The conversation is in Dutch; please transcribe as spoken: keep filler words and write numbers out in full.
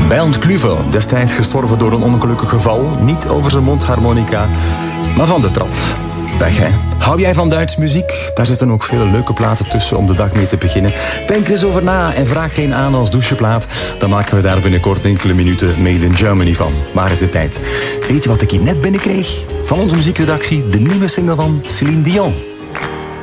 Bernd Kluver, destijds gestorven door een ongelukkig geval. Niet over zijn mondharmonica, maar van de trap. Weg, hè? Hou jij van Duits muziek? Daar zitten ook veel leuke platen tussen om de dag mee te beginnen. Denk er eens over na en vraag geen aan als doucheplaat. Dan maken we daar binnenkort enkele minuten Made in Germany van. Waar is de tijd? Weet je wat ik hier net binnenkreeg? Van onze muziekredactie, de nieuwe single van Céline Dion.